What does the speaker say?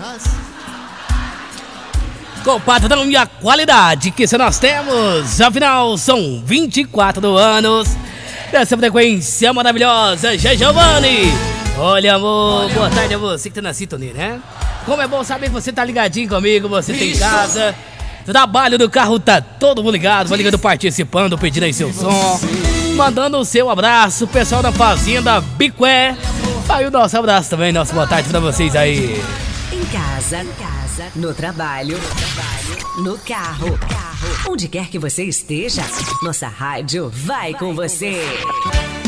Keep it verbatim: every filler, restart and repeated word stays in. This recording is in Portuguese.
Com padrão e a qualidade que nós temos. Afinal, são vinte e quatro anos dessa frequência maravilhosa. G. Giovanni. Olha, amor, Olha, boa amor. tarde a você que tá na sintonia, né? Como é bom saber que você tá ligadinho comigo, você tem casa, trabalho do carro, tá todo mundo ligado, vai ligando, participando, pedindo aí seu som, mandando o seu abraço, pessoal da Fazenda Bicué. Aí o nosso abraço também, nossa boa tarde pra vocês aí. Em casa, em casa, no trabalho, no trabalho, no carro, carro, onde quer que você esteja, nossa rádio vai com você.